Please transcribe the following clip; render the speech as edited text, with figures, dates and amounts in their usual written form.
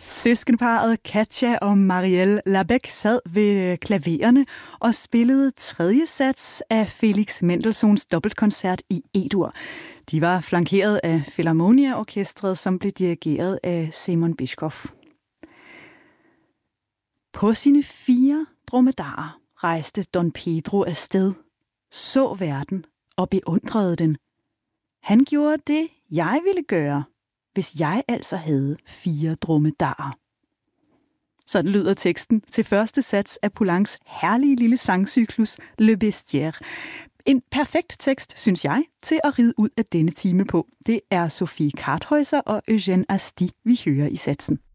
Søskendeparret Katja og Marielle Labec sad ved klavererne og spillede tredje sats af Felix Mendelssohns dobbeltkoncert i E-dur. De var flankeret af Philharmonia-orkestret, som blev dirigeret af Simon Bischoff. På sine 4 dromedarer rejste Don Pedro afsted, så verden og beundrede den. Han gjorde det, jeg ville gøre, hvis jeg altså havde 4 dromedarer. Sådan lyder teksten til første sats af Poulencs herlige lille sangcyklus Le Bestiaire. En perfekt tekst, synes jeg, til at ride ud af denne time på. Det er Sofie Karthäuser og Eugène Asti, vi hører i satsen.